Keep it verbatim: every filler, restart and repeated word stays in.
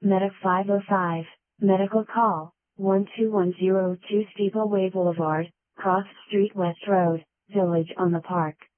Medic five oh five, medical call, one two one zero two Steepleway Boulevard, Cross Street West Road, Village on the Park.